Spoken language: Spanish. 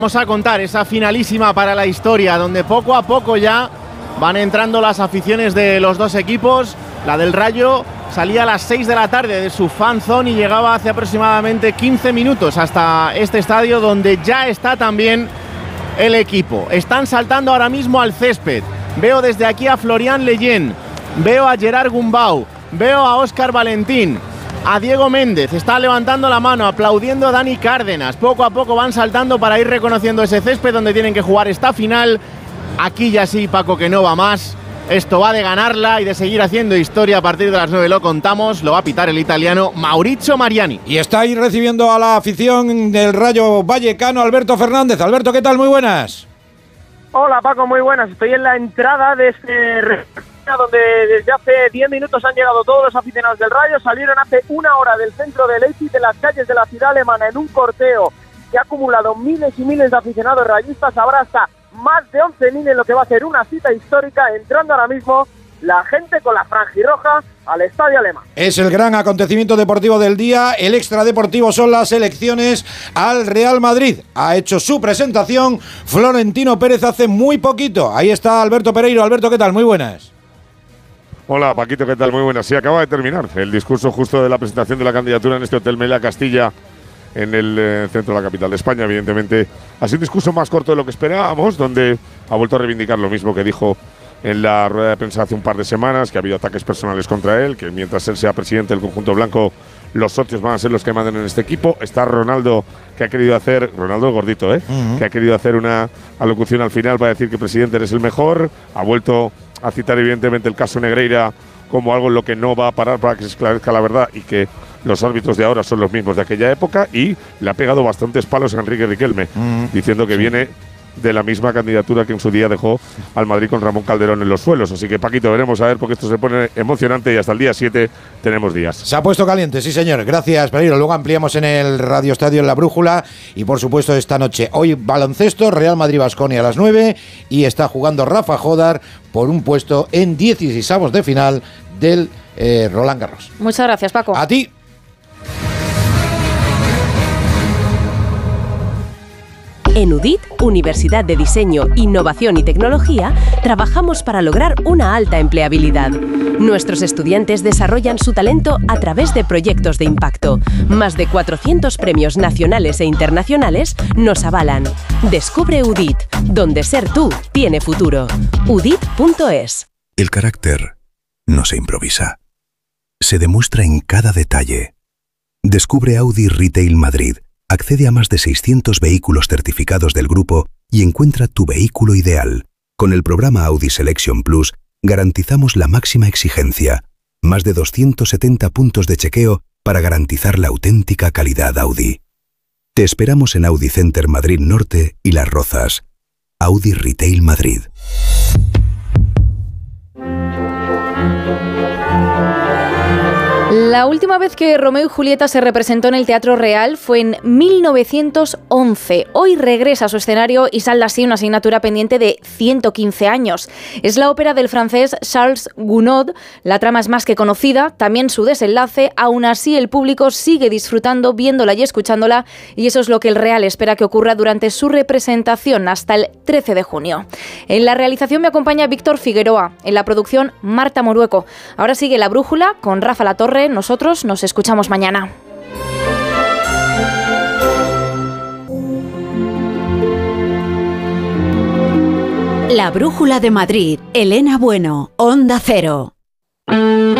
Vamos a contar esa finalísima para la historia, donde poco a poco ya van entrando las aficiones de los dos equipos. La del Rayo salía a las 6 de la tarde de su fan zone y llegaba hace aproximadamente 15 minutos hasta este estadio, donde ya está también el equipo. Están saltando ahora mismo al césped. Veo desde aquí a Florian Leyen, veo a Gerard Gumbau, veo a Óscar Valentín, a Diego Méndez, está levantando la mano, aplaudiendo a Dani Cárdenas. Poco a poco van saltando para ir reconociendo ese césped donde tienen que jugar esta final. Aquí ya sí, Paco, que no va más. Esto va de ganarla y de seguir haciendo historia. A partir de las 9 lo contamos. Lo va a pitar el italiano Maurizio Mariani. Y está ahí recibiendo a la afición del Rayo Vallecano, Alberto Fernández. Alberto, ¿qué tal? Muy buenas. Hola, Paco, muy buenas. Estoy en la entrada de este donde desde hace 10 minutos han llegado todos los aficionados del Rayo. Salieron hace una hora del centro de Leipzig, de las calles de la ciudad alemana, en un corteo que ha acumulado miles y miles de aficionados rayistas. Habrá hasta más de 11.000 en lo que va a ser una cita histórica, entrando ahora mismo la gente con la franjirroja al estadio alemán. Es el gran acontecimiento deportivo del día. El extradeportivo son las elecciones al Real Madrid. Ha hecho su presentación Florentino Pérez hace muy poquito. Ahí está Alberto Pereiro. Alberto, ¿qué tal? Muy buenas. Hola, Paquito, ¿qué tal? Muy buenas. Sí, acaba de terminar el discurso justo de la presentación de la candidatura en este Hotel Meliá Castilla, en el centro de la capital de España. Evidentemente ha sido un discurso más corto de lo que esperábamos, donde ha vuelto a reivindicar lo mismo que dijo en la rueda de prensa hace un par de semanas, que ha habido ataques personales contra él, que mientras él sea presidente del conjunto blanco, los socios van a ser los que manden en este equipo. Está Ronaldo, que ha querido hacer, Ronaldo gordito, que ha querido hacer una alocución al final para decir que el presidente eres el mejor. Ha vuelto a citar evidentemente el caso Negreira como algo en lo que no va a parar para que se esclarezca la verdad y que los árbitros de ahora son los mismos de aquella época, y le ha pegado bastantes palos a Enrique Riquelme, diciendo que viene de la misma candidatura que en su día dejó al Madrid con Ramón Calderón en los suelos. Así que, Paquito, veremos a ver, porque esto se pone emocionante y hasta el día 7 tenemos días. Se ha puesto caliente, sí señor. Gracias, Pereiro. Luego ampliamos en el Radio Estadio en La Brújula y por supuesto esta noche. Hoy baloncesto, Real Madrid-Baskonia a las 9 y está jugando Rafa Jodar por un puesto en 16avos de final del Roland Garros. Muchas gracias, Paco. A ti. En UDIT, Universidad de Diseño, Innovación y Tecnología, trabajamos para lograr una alta empleabilidad. Nuestros estudiantes desarrollan su talento a través de proyectos de impacto. Más de 400 premios nacionales e internacionales nos avalan. Descubre UDIT, donde ser tú tiene futuro. udit.es. El carácter no se improvisa. Se demuestra en cada detalle. Descubre Audi Retail Madrid. Accede a más de 600 vehículos certificados del grupo y encuentra tu vehículo ideal. Con el programa Audi Selection Plus garantizamos la máxima exigencia. Más de 270 puntos de chequeo para garantizar la auténtica calidad Audi. Te esperamos en Audi Center Madrid Norte y Las Rozas. Audi Retail Madrid. La última vez que Romeo y Julieta se representó en el Teatro Real fue en 1911. Hoy regresa a su escenario y salda así una asignatura pendiente de 115 años. Es la ópera del francés Charles Gounod. La trama es más que conocida, también su desenlace. Aún así, el público sigue disfrutando, viéndola y escuchándola, y eso es lo que el Real espera que ocurra durante su representación hasta el 13 de junio. En la realización me acompaña Víctor Figueroa, en la producción Marta Morueco. Ahora sigue La Brújula con Rafa Latorre. Nosotros nos escuchamos mañana. La Brújula de Madrid, Elena Bueno, Onda Cero.